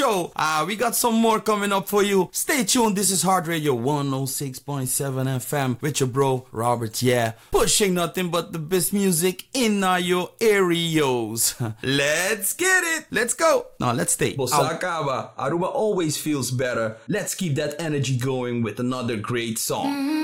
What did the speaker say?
show. We got some more coming up for you. Stay tuned. This is Heart Radio 106.7 FM with your bro Robert. Yeah, pushing nothing but the best music in your areas. Let's get it. Let's go. Now let's stay. Bossa Acaba. Aruba always feels better. Let's keep that energy going with another great song.